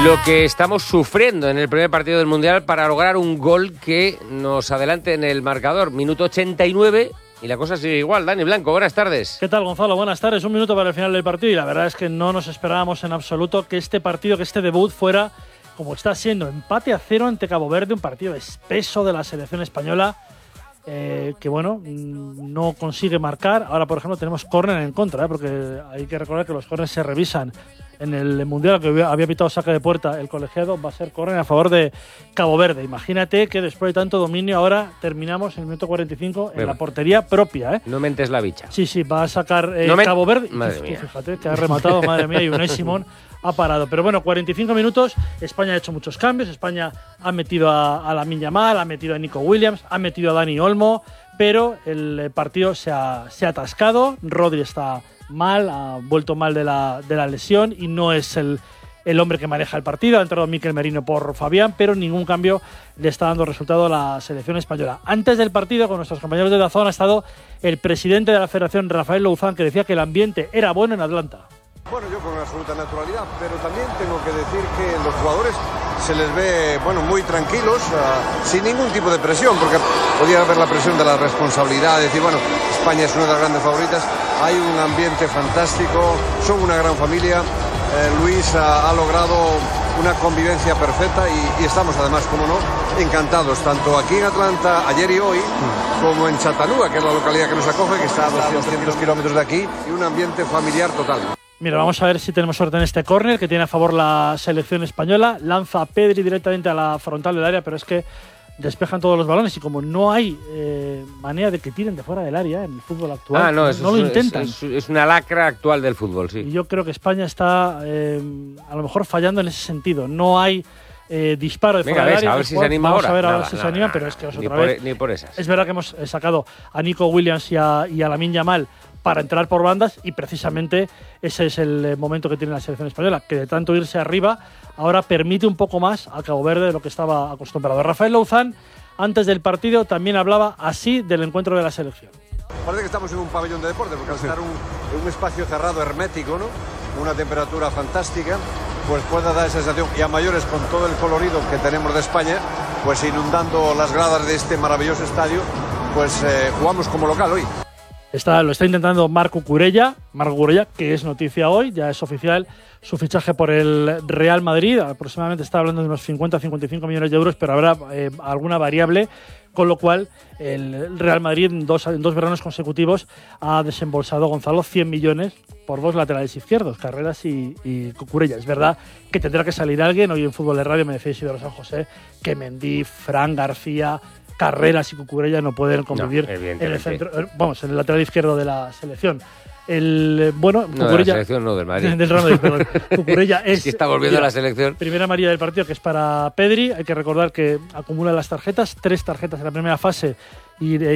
lo que estamos sufriendo en el primer partido del Mundial para lograr un gol que nos adelante en el marcador. Minuto 89 y la cosa sigue igual. Dani Blanco, buenas tardes. ¿Qué tal, Gonzalo? Buenas tardes. Un minuto para el final del partido y la verdad es que no nos esperábamos en absoluto que este partido, que este debut fuera como está siendo, empate a 0 ante Cabo Verde, un partido espeso de la selección española que bueno, no consigue marcar. Ahora, por ejemplo, tenemos córner en contra, porque hay que recordar que los córners se revisan. En el Mundial que había pitado saque de puerta el colegiado, va a ser córner a favor de Cabo Verde. Imagínate que después de tanto dominio ahora terminamos en el minuto 45 en la portería propia. No mentes la bicha. Sí, va a sacar Cabo Verde. Madre mía. Fíjate que ha rematado, madre mía, y Unai Simón ha parado. Pero bueno, 45 minutos, España ha hecho muchos cambios. España ha metido a Lamine Yamal, ha metido a Nico Williams, ha metido a Dani Olmo, pero el partido se ha atascado. Rodri está mal, ha vuelto mal de la lesión y no es el hombre que maneja el partido. Ha entrado Mikel Merino por Fabián, pero ningún cambio le está dando resultado a la selección española. Antes del partido, con nuestros compañeros de DAZN, ha estado el presidente de la Federación, Rafael Louzán, que decía que el ambiente era bueno en Atlanta. Bueno, yo con absoluta naturalidad, pero también tengo que decir que los jugadores se les ve, muy tranquilos, sin ningún tipo de presión, porque podía haber la presión de la responsabilidad, decir, España es una de las grandes favoritas, hay un ambiente fantástico, son una gran familia, Luis ha logrado una convivencia perfecta y estamos además, como no, encantados, tanto aquí en Atlanta, ayer y hoy, como en Chattanooga, que es la localidad que nos acoge, que está a 200 kilómetros de aquí, y un ambiente familiar total. Mira, vamos a ver si tenemos suerte en este córner que tiene a favor la selección española. Lanza a Pedri directamente a la frontal del área, pero es que despejan todos los balones y como no hay manera de que tiren de fuera del área en el fútbol actual, no lo intentan. Es una lacra actual del fútbol, sí. Y yo creo que España está a lo mejor fallando en ese sentido. No hay disparo de fuera del área. A ver si se anima vamos ahora. Vamos a ver si se animan, pero es que ni por esas. Es verdad que hemos sacado a Nico Williams y a Lamine Yamal para entrar por bandas y precisamente ese es el momento que tiene la selección española, que de tanto irse arriba ahora permite un poco más a Cabo Verde de lo que estaba acostumbrado. Rafael Louzán, antes del partido, también hablaba así del encuentro de la selección. Parece que estamos en un pabellón de deporte, porque al estar en un espacio cerrado, hermético, una temperatura fantástica, pues puede dar esa sensación, y a mayores con todo el colorido que tenemos de España, pues inundando las gradas de este maravilloso estadio, pues jugamos como local hoy. Lo está intentando Marco Cucurella, que es noticia hoy, ya es oficial su fichaje por el Real Madrid. Aproximadamente está hablando de unos 50-55 millones de euros, pero habrá alguna variable, con lo cual el Real Madrid en dos veranos consecutivos ha desembolsado, Gonzalo, 100 millones por dos laterales izquierdos, Carreras y Cucurella. Es verdad que tendrá que salir alguien. Hoy en Fútbol de Radio me decía Isidoro San José que Mendy, Fran García, Carreras y Cucurella no pueden convivir en el centro, en el lateral izquierdo de la selección. Cucurella, de la selección no, del Madrid. Del Real Madrid, perdón. Cucurella es que está volviendo a la selección. Primera amarilla del partido, que es para Pedri. Hay que recordar que acumula las tarjetas, 3 tarjetas en la primera fase y